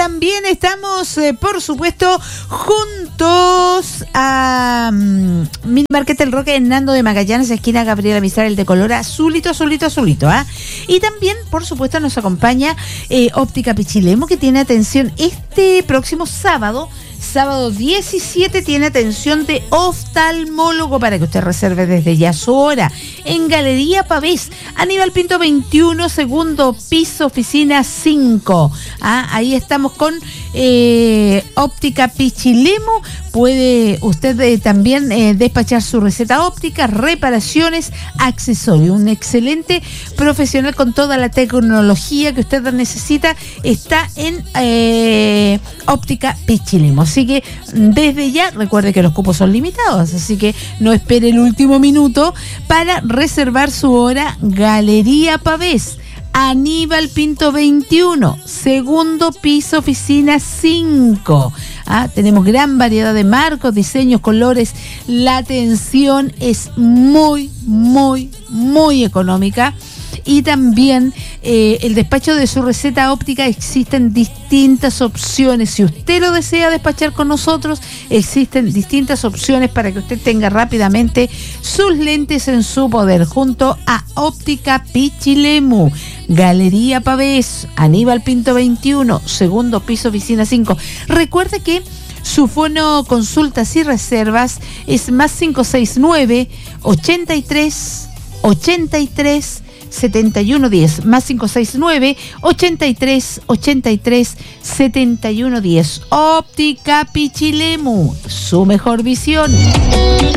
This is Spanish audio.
también estamos, por supuesto, juntos a Mini Market El Roque en Nando de Magallanes, esquina Gabriela Mistral de color azulito, ¿ah? Y también, por supuesto, nos acompaña Óptica Pichilemu, que tiene atención este próximo sábado 17, tiene atención de oftalmólogo para que usted reserve desde ya su hora. En Galería Pavés, Aníbal Pinto 21, segundo piso, oficina 5. Ahí estamos con Óptica Pichilemu. Puede usted también despachar su receta óptica, reparaciones, accesorios. Un excelente profesional con toda la tecnología que usted necesita está en Óptica Pichilemu. Así que desde ya, recuerde que los cupos son limitados, así que no espere el último minuto para reservar su hora. Galería Pavés, Aníbal Pinto 21, segundo piso, oficina 5. Tenemos gran variedad de marcos, diseños, colores. La atención es muy, muy, muy económica. Y también el despacho de su receta óptica, existen distintas opciones. Si usted lo desea despachar con nosotros, existen distintas opciones para que usted tenga rápidamente sus lentes en su poder, junto a Óptica Pichilemu. Galería Pavés, Aníbal Pinto 21, segundo piso, oficina 5. Recuerde que su fono consultas y reservas es más 569 83 7110, más 569 83 7110. Óptica Pichilemu, su mejor visión.